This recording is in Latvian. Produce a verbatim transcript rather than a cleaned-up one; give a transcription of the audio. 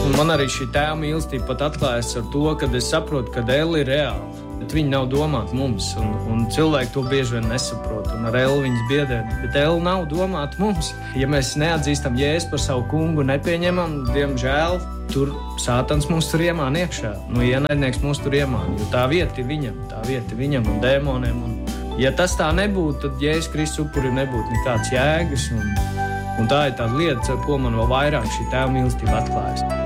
Un man arī šī tēva mīlestība pat atklājas ar to, kad es saprotu, ka Elle ir reāla. Bet viņi nav domāti mums, un, un cilvēki to bieži vien nesaprot, un ar Elle viņas biedē. Bet Elle nav domāta mums. Ja mēs neatzīstam Jēzu par savu kungu, nepieņemam, diemžēl, tur Sātans mūs tur iemāna iekšā. Nu, ienaidnieks mūs tur iemāna, jo tā vieta ir viņam, tā vieta ir viņam un dēmoniem. Un, ja tas tā nebūtu, tad Jēzus Kristus upuri nebūtu nekāds jēgas. Un, un tā ir tāda lieta, ko man vēl vairāk šī tēva mīlestība atklājas.